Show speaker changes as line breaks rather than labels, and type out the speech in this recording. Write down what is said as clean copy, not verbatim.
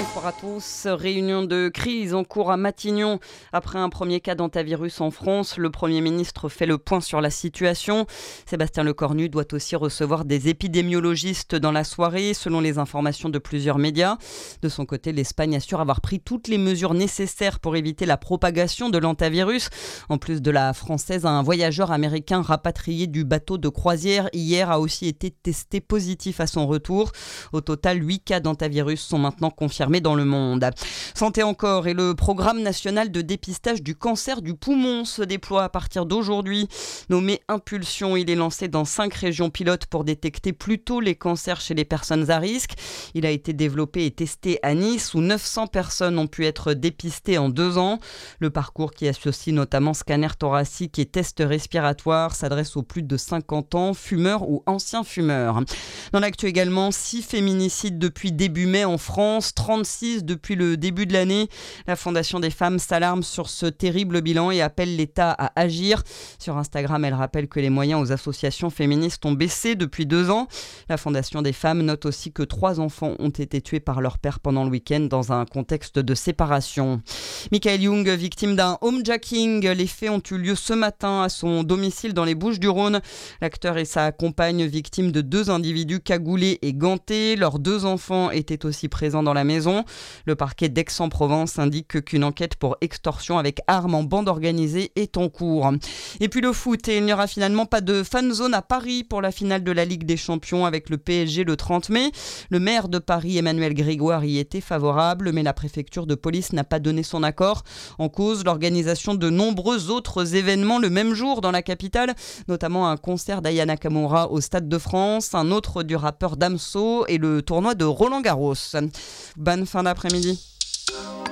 Bonsoir à tous. Réunion de crise en cours à Matignon. Après un premier cas d'hantavirus en France, le Premier ministre fait le point sur la situation. Sébastien Lecornu doit aussi recevoir des épidémiologistes dans la soirée, selon les informations de plusieurs médias. De son côté, l'Espagne assure avoir pris toutes les mesures nécessaires pour éviter la propagation de l'hantavirus. En plus de la française, un voyageur américain rapatrié du bateau de croisière hier a aussi été testé positif à son retour. Au total, 8 cas d'hantavirus sont maintenant confirmés dans le monde. Santé encore, et le programme national de dépistage du cancer du poumon se déploie à partir d'aujourd'hui. Nommé Impulsion, il est lancé dans 5 régions pilotes pour détecter plus tôt les cancers chez les personnes à risque. Il a été développé et testé à Nice où 900 personnes ont pu être dépistées en 2 ans. Le parcours, qui associe notamment scanner thoracique et tests respiratoires, s'adresse aux plus de 50 ans, fumeurs ou anciens fumeurs. Dans l'actu également, 6 féminicides depuis début mai en France, 36 depuis le début de l'année. La Fondation des femmes s'alarme sur ce terrible bilan et appelle l'État à agir. Sur Instagram, elle rappelle que les moyens aux associations féministes ont baissé depuis 2 ans. La Fondation des femmes note aussi que 3 enfants ont été tués par leur père pendant le week-end dans un contexte de séparation. Michael Young, victime d'un homejacking. Les faits ont eu lieu ce matin à son domicile dans les Bouches-du-Rhône. L'acteur et sa compagne, victimes de 2 individus cagoulés et gantés. Leurs 2 enfants étaient aussi présents dans la maison. Le parquet d'Aix-en-Provence indique qu'une enquête pour extorsion avec armes en bande organisée est en cours. Et puis le foot, et il n'y aura finalement pas de fan zone à Paris pour la finale de la Ligue des Champions avec le PSG le 30 mai. Le maire de Paris, Emmanuel Grégoire, y était favorable, mais la préfecture de police n'a pas donné son accord. En cause, l'organisation de nombreux autres événements le même jour dans la capitale, notamment un concert d'Aya Nakamura au Stade de France, un autre du rappeur Damso et le tournoi de Roland Garros. Bonne fin d'après-midi.